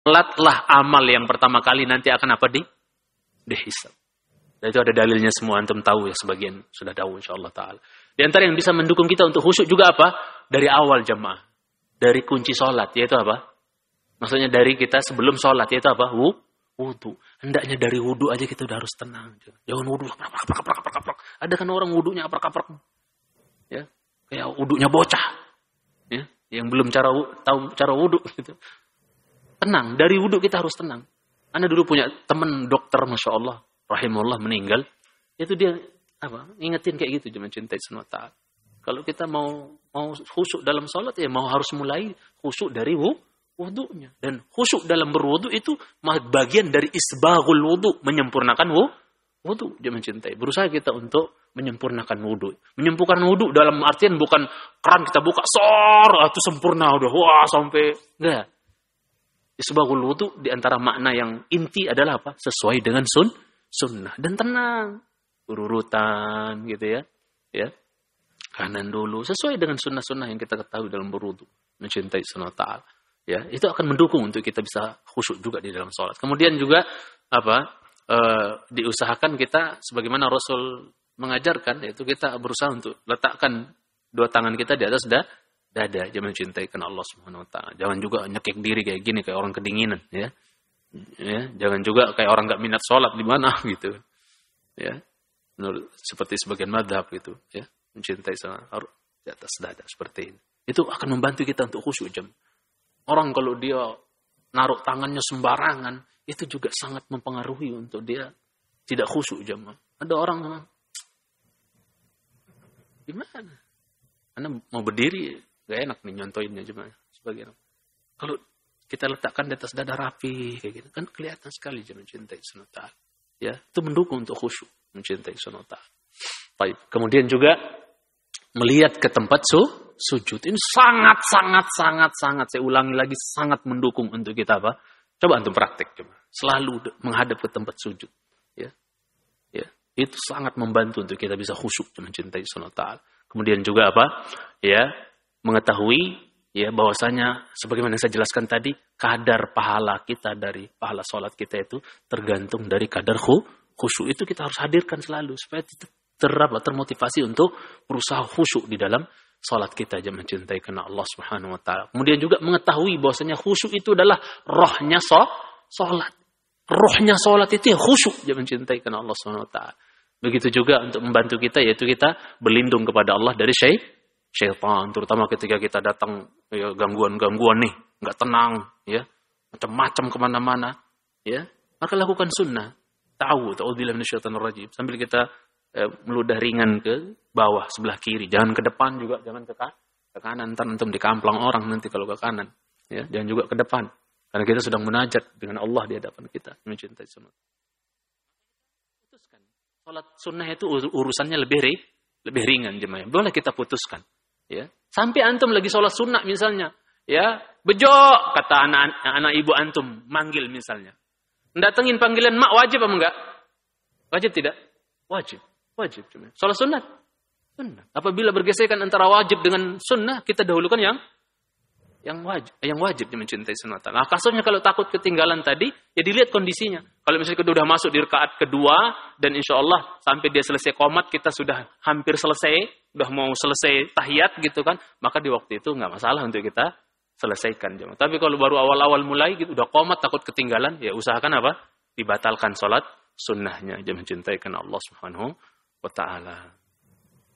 Sholatlah amal yang pertama kali nanti akan apa dihisab. Dan itu ada dalilnya semua, antum tahu ya, sebagian sudah tahu insyaallah taala. Di antara yang bisa mendukung kita untuk khusyuk juga apa? Dari awal jamaah. Dari kunci sholat, yaitu apa? Maksudnya dari kita sebelum sholat, yaitu apa? Wudu. Hendaknya dari wudu aja kita udah harus tenang. Jangan wudu aprak. Ada kan orang wudunya aprak. Ya, kayak wudunya bocah. Ya, yang belum tahu cara wudu gitu. Tenang, dari wudu kita harus tenang. Anda dulu punya teman dokter, Masya Allah, rahimahullah, meninggal. Itu dia ingetin kayak gitu, jangan cintai sunat taat. Kalau kita mau khusyuk dalam sholat, ya harus mulai khusyuk dari wudunya. Dan khusyuk dalam berwudu itu bagian dari isbaghul wudu, menyempurnakan wudu, jangan cintai. Berusaha kita untuk menyempurnakan wudu. Menyempurnakan wudu dalam artian bukan keran kita buka itu sempurna udah sampai enggak. Isbaghul wudu di antara makna yang inti adalah apa? Sesuai dengan sunnah dan tenang. Urutan gitu ya. Kanan dulu sesuai dengan sunnah-sunnah yang kita ketahui dalam berwudu, mencintai sunnah ta'ala. Ya, itu akan mendukung untuk kita bisa khusyuk juga di dalam sholat. Kemudian juga diusahakan kita sebagaimana Rasul mengajarkan, yaitu kita berusaha untuk letakkan dua tangan kita di atas dada, jangan mencintai karena Allah Subhanahu wa taala. Jangan juga nyekek diri kayak gini kayak orang kedinginan, ya. Jangan juga kayak orang enggak minat sholat di mana gitu. Ya. Seperti sebagian madhab gitu, ya. Mencintai harus di atas dada seperti ini. Itu akan membantu kita untuk khusyuk jam. Orang kalau dia naruh tangannya sembarangan, itu juga sangat mempengaruhi untuk dia tidak khusyuk jam. Ada orang gimana? Anda mau berdiri, gak enak nih nyontoinnya jemaah sebagian. Kalau kita letakkan di atas dada rapi kayak gitu, kan kelihatan sekali jemaah mencintai sunnah ta'ala. Ya, itu mendukung untuk khusyuk, mencintai sunnah ta'ala. Baik, kemudian juga melihat ke tempat sujud. Ini sangat, saya ulangi lagi, sangat mendukung untuk kita apa? Coba antum praktek coba. Selalu menghadap ke tempat sujud. Ya. Itu sangat membantu untuk kita bisa khusyuk mencintai sunnah ta'ala. Kemudian juga apa? Ya, mengetahui ya bahwasanya sebagaimana yang saya jelaskan tadi, kadar pahala kita dari pahala sholat kita itu tergantung dari kadar khusyuk. Itu kita harus hadirkan selalu supaya termotivasi untuk berusaha khusyuk di dalam salat kita, jangan mencintai karena Allah Subhanahu wa taala. Kemudian juga mengetahui bahwasanya khusyuk itu adalah rohnya salat. Rohnya salat itu ya khusyuk, jangan mencintai karena Allah Subhanahu wa taala. Begitu juga untuk membantu kita, yaitu kita berlindung kepada Allah dari syaitan, terutama ketika kita datang ya, gangguan-gangguan nih, enggak tenang ya, macam-macam kemana-mana ya, maka lakukan sunnah. Ta'udzubillahi minasyaitonir rajim, sambil kita meludah ringan ke bawah sebelah kiri, jangan ke depan juga, jangan ke kanan, ntar antum dikamplang orang nanti kalau ke kanan, ya, jangan juga ke depan, karena kita sedang munajat dengan Allah di hadapan kita, mencintai sunnah. Putuskan, salat sunnah itu urusannya lebih ringan jemaah, boleh kita putuskan, ya, sampai antum lagi salat sunnah misalnya, ya, bejo kata anak ibu antum manggil misalnya, datengin panggilan mak, wajib apa enggak? Wajib tidak? Wajib. Salat sunnah. Apabila bergesekan antara wajib dengan sunnah, kita dahulukan yang wajib mencintai sunnah. Nah, kasusnya kalau takut ketinggalan tadi, ya dilihat kondisinya. Kalau misalnya kita sudah masuk di rakaat kedua dan insya Allah sampai dia selesai qomat kita sudah hampir selesai, sudah mau selesai tahiyat gitu kan, maka di waktu itu nggak masalah untuk kita selesaikan. Tapi kalau baru awal-awal mulai gitu, udah qomat takut ketinggalan, ya usahakan apa? Dibatalkan salat sunnahnya, jangan mencintai karena Allah Subhanahu wa ta'ala.